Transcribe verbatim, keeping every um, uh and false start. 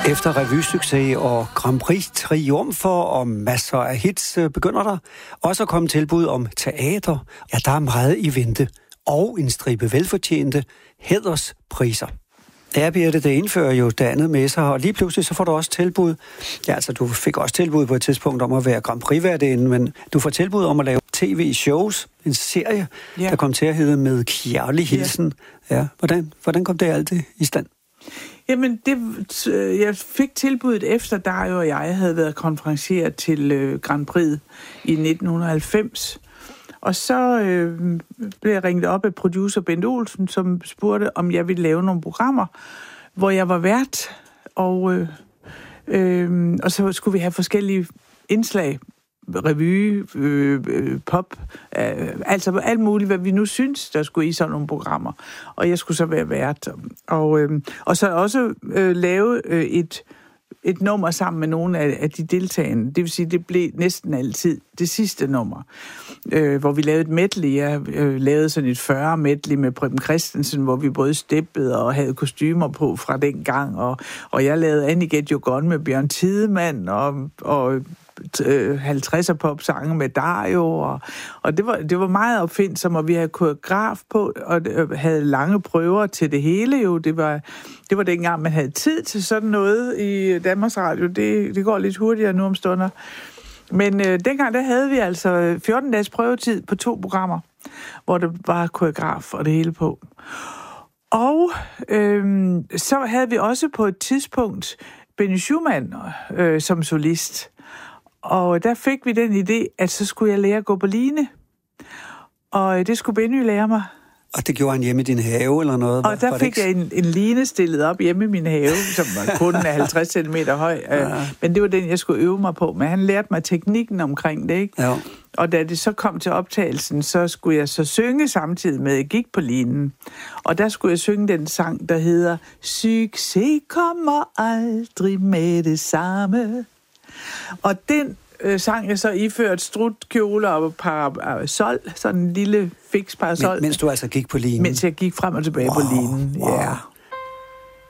Efter revysucces og Grand Prix triumfer og masser af hits begynder der også at komme tilbud om teater. Ja, der er meget i vente og en stribe velfortjente hæderspriser. Ja, Birte, det indfører jo det andet med sig, og lige pludselig så får du også tilbud. Ja, altså du fik også tilbud på et tidspunkt om at være Grand Prix-værtinde, men du får tilbud om at lave tv-shows, en serie, ja. Der kom til at hedde Med kærlig hilsen. Ja. Ja, hvordan, hvordan kom det altid i stand? Jamen, det, jeg fik tilbuddet efter dig og jeg havde været konferencieret til øh, Grand Prix i nitten halvfems. Og så øh, blev jeg ringet op af producer Bent Olsen, som spurgte, om jeg ville lave nogle programmer, hvor jeg var vært. Og, øh, øh, og så skulle vi have forskellige indslag. Revy, øh, øh, pop, øh, altså alt muligt, hvad vi nu synes, der skulle i sådan nogle programmer. Og jeg skulle så være vært. Og, øh, og så også øh, lave øh, et, et nummer sammen med nogle af, af de deltagende. Det vil sige, det blev næsten altid det sidste nummer, øh, hvor vi lavede et medley. Jeg øh, lavede sådan et fyrre medley med Preben Christensen, hvor vi både steppede og havde kostymer på fra den gang. Og, og jeg lavede Annie Get Your Gun med Bjørn Tidemand og... og halvtredser popsange med Dario, og, og det, var, det var meget opfindsomt, og vi havde koreograf på, og havde lange prøver til det hele jo. Det var, det var dengang, man havde tid til sådan noget i Danmarks Radio. Det, det går lidt hurtigere nu om stunder. Men øh, dengang, der havde vi altså fjorten dages prøvetid på to programmer, hvor det var koreograf og det hele på. Og øh, så havde vi også på et tidspunkt Benny Schumann øh, som solist. Og der fik vi den idé, at så skulle jeg lære at gå på line. Og det skulle Benny lære mig. Og det gjorde han hjemme i din have eller noget? Og der fik jeg en, en line stillet op hjemme i min have, som var kun halvtreds centimeter høj. Ja. Men det var den, jeg skulle øve mig på. Men han lærte mig teknikken omkring det, ikke? Ja. Og da det så kom til optagelsen, så skulle jeg så synge samtidig med, at jeg gik på linen. Og der skulle jeg synge den sang, der hedder Succes kommer aldrig med det samme. Og den øh, sang jeg så iført strutkjoler og parasol, sådan en lille fix parasol. Men, mens du altså gik på linen? Mens jeg gik frem og tilbage wow, på linen, wow. ja.